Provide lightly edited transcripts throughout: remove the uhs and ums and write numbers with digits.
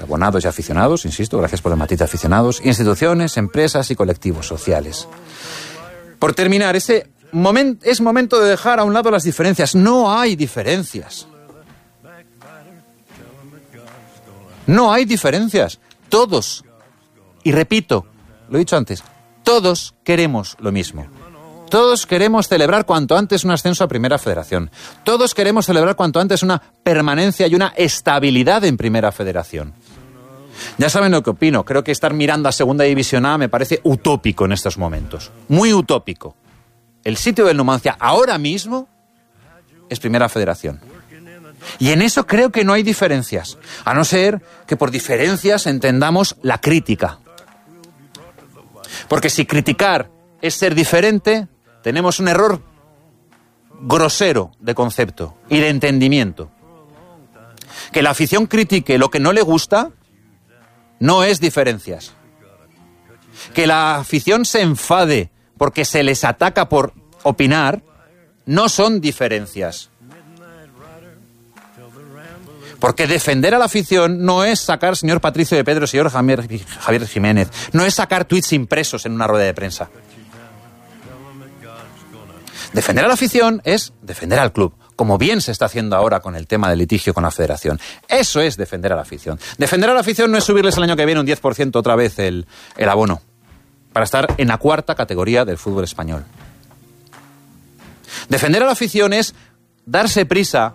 abonados y aficionados, insisto, gracias por el matiz de aficionados, instituciones, empresas y colectivos sociales. Por terminar, es momento de dejar a un lado las diferencias. No hay diferencias. No hay diferencias. Todos, y repito, lo he dicho antes, todos queremos lo mismo. Todos queremos celebrar cuanto antes un ascenso a Primera Federación. Todos queremos celebrar cuanto antes una permanencia y una estabilidad en Primera Federación. Ya saben lo que opino. Creo que estar mirando a Segunda División A me parece utópico en estos momentos. Muy utópico. El sitio del Numancia ahora mismo es Primera Federación. Y en eso creo que no hay diferencias. A no ser que por diferencias entendamos la crítica. Porque si criticar es ser diferente, tenemos un error grosero de concepto y de entendimiento. Que la afición critique lo que no le gusta no es diferencias. Que la afición se enfade porque se les ataca por opinar no son diferencias. Porque defender a la afición no es sacar, señor Patricio de Pedro, señor Javier Jiménez, no es sacar tuits impresos en una rueda de prensa. Defender a la afición es defender al club, como bien se está haciendo ahora con el tema del litigio con la federación. Eso es defender a la afición. Defender a la afición no es subirles el año que viene un 10% otra vez el abono, para estar en la cuarta categoría del fútbol español. Defender a la afición es darse prisa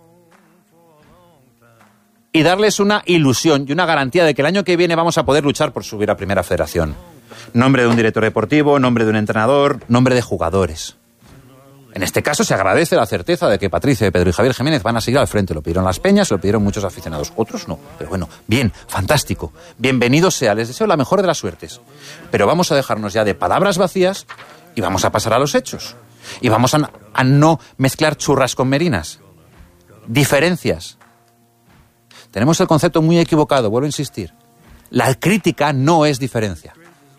y darles una ilusión y una garantía de que el año que viene vamos a poder luchar por subir a Primera Federación. Nombre de un director deportivo, nombre de un entrenador, nombre de jugadores. En este caso se agradece la certeza de que Patricio de Pedro y Javier Jiménez van a seguir al frente. Lo pidieron las Peñas, lo pidieron muchos aficionados. Otros no. Pero bueno, bien, fantástico. Bienvenido sea. Les deseo la mejor de las suertes. Pero vamos a dejarnos ya de palabras vacías y vamos a pasar a los hechos. Y vamos a no mezclar churras con merinas. Diferencias. Tenemos el concepto muy equivocado, vuelvo a insistir. La crítica no es diferencia.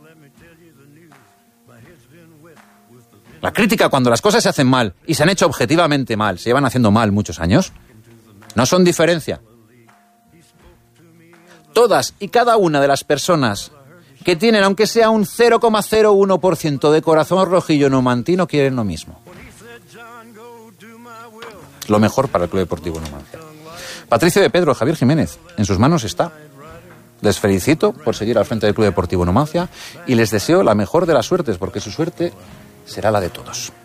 La crítica, cuando las cosas se hacen mal y se han hecho objetivamente mal, se llevan haciendo mal muchos años, no son diferencia. Todas y cada una de las personas que tienen, aunque sea un 0,01% de corazón rojillo numantino, quieren lo mismo. Lo mejor para el Club Deportivo Numancia. Patricio de Pedro, Javier Jiménez, en sus manos está. Les felicito por seguir al frente del Club Deportivo Numancia y les deseo la mejor de las suertes, porque su suerte será la de todos.